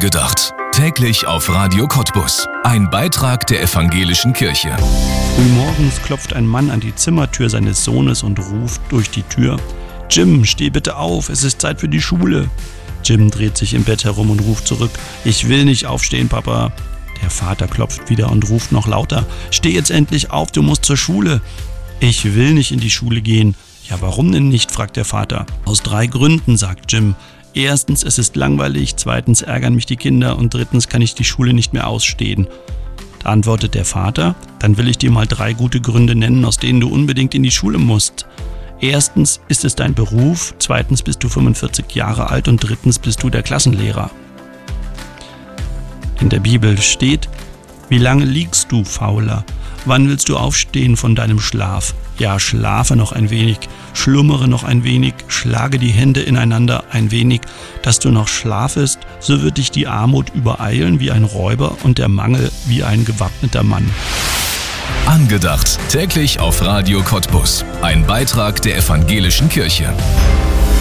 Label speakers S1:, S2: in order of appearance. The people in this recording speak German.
S1: Angedacht. Täglich auf Radio Cottbus. Ein Beitrag der Evangelischen Kirche.
S2: Frühmorgens klopft ein Mann an die Zimmertür seines Sohnes und ruft durch die Tür: »Jim, steh bitte auf, es ist Zeit für die Schule.« Jim dreht sich im Bett herum und ruft zurück: »Ich will nicht aufstehen, Papa.« Der Vater klopft wieder und ruft noch lauter: »Steh jetzt endlich auf, du musst zur Schule.« »Ich will nicht in die Schule gehen.« »Ja, warum denn nicht?« fragt der Vater. »Aus 3 Gründen«, sagt Jim. »Erstens, es ist langweilig, zweitens ärgern mich die Kinder und drittens kann ich die Schule nicht mehr ausstehen.« Da antwortet der Vater: »Dann will ich dir mal 3 gute Gründe nennen, aus denen du unbedingt in die Schule musst. Erstens ist es dein Beruf, zweitens bist du 45 Jahre alt und drittens bist du der Klassenlehrer.« In der Bibel steht: »Wie lange liegst du, Fauler? Wann willst du aufstehen von deinem Schlaf? Ja, schlafe noch ein wenig, schlummere noch ein wenig, schlage die Hände ineinander ein wenig, dass du noch schlafest, so wird dich die Armut übereilen wie ein Räuber und der Mangel wie ein gewappneter Mann.«
S1: Angedacht. Täglich auf Radio Cottbus. Ein Beitrag der Evangelischen Kirche.